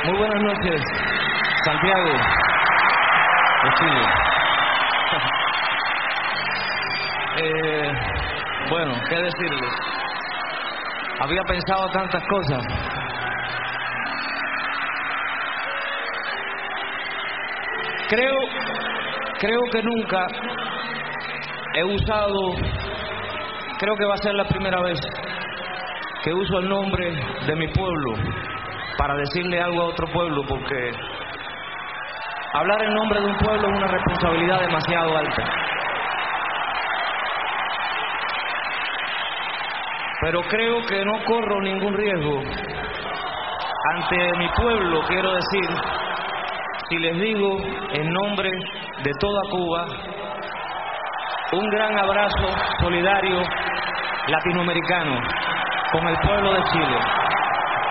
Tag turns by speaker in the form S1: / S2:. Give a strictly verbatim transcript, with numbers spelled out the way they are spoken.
S1: Muy buenas noches, Santiago de Chile. eh, bueno, ¿qué decirles? Había pensado tantas cosas. Creo, creo que nunca he usado, creo que va a ser la primera vez que uso el nombre de mi pueblo para decirle algo a otro pueblo, porque hablar en nombre de un pueblo es una responsabilidad demasiado alta. Pero creo que no corro ningún riesgo ante mi pueblo, quiero decir, si les digo en nombre de toda Cuba, un gran abrazo solidario latinoamericano con el pueblo de Chile.